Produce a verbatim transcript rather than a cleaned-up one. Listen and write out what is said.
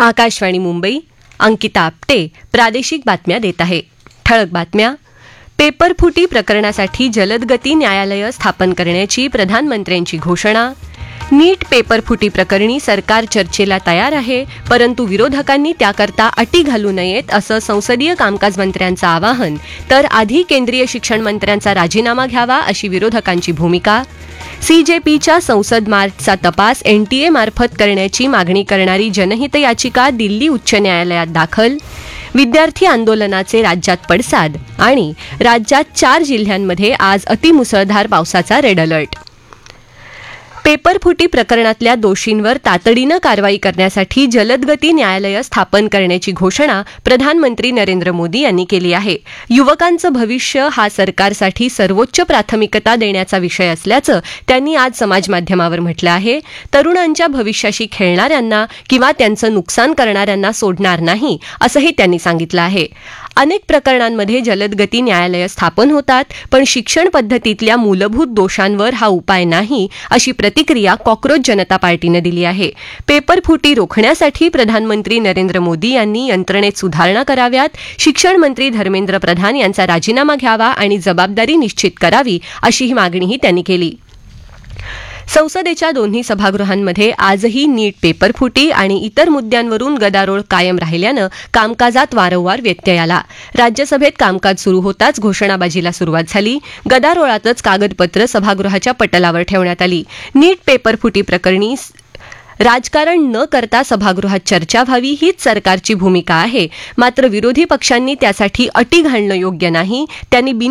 आकाशवाणी मुंबई, अंकिता आपटे प्रादेशिक बातम्या देत आहे. ठळक बातम्या. पेपरफुटी प्रकरणासाठी जलदगती न्यायालय स्थापन करण्याची प्रधानमंत्र्यांची घोषणा. नीट पेपरफुटी प्रकरणी सरकार चर्चेला तयार आहे, परंतु विरोधकांनी त्याकरता अटी घालू नयेत असं संसदीय कामकाज मंत्र्यांचं आवाहन. तर आधी केंद्रीय शिक्षण मंत्र्यांचा राजीनामा घ्यावा अशी विरोधकांची भूमिका. सीजेपीच्या संसद मार्चचा तपास एनटीए मार्फत करण्याची मागणी करणारी जनहित याचिका दिल्ली उच्च न्यायालयात दाखल. विद्यार्थी आंदोलनाचे राज्यात पडसाद आणि राज्यात चार जिल्ह्यांमध्ये आज अतिमुसळधार पावसाचा रेड अलर्ट. पेपरफुटी प्रकरणातल्या दोषींवर तातडीनं कारवाई करण्यासाठी जलदगती न्यायालय स्थापन करण्याची घोषणा प्रधानमंत्री नरेंद्र मोदी यांनी केली आहे. युवकांचं भविष्य हा सरकारसाठी सर्वोच्च प्राथमिकता देण्याचा विषय असल्याचं त्यांनी आज समाजमाध्यमावर म्हटलं आहे. तरुणांच्या भविष्याशी खेळणाऱ्यांना किंवा त्यांचं नुकसान करणाऱ्यांना सोडणार नाही असंही त्यांनी सांगितलं आहे. अनेक प्रकरणांमध्ये जलदगती न्यायालय स्थापन होतात, पण शिक्षण पद्धतीतल्या मूलभूत दोषांवर हा उपाय नाही अशी प्रतिक्रिया कॉक्रोच जनता पार्टीनं दिली आहे. पेपरफुटी रोखण्यासाठी प्रधानमंत्री नरेंद्र मोदी यांनी यंत्रणेत सुधारणा कराव्यात, शिक्षण मंत्री धर्मेंद्र प्रधान यांचा राजीनामा घ्यावा आणि जबाबदारी निश्चित करावी अशीही मागणीही त्यांनी केली. संसदेच्या दोन्ही सभागृहांमध्ये आजही नीट पेपरफुटी आणि इतर मुद्द्यांवरून गदारोळ कायम राहिल्यानं कामकाजात वारंवार व्यत्यय आला. राज्यसभेत कामकाज सुरू होताच घोषणाबाजीला सुरुवात झाली. गदारोळातच कागदपत्र सभागृहाच्या पटलावर ठेवण्यात आली. नीट पेपरफुटी प्रकरणी राजकारण न करता सभागृहात चर्चा व्हावी हीच सरकारची भूमिका आहे. मात्र विरोधी पक्षांनी त्यासाठी अटी घालणं योग्य नाही. त्यांनी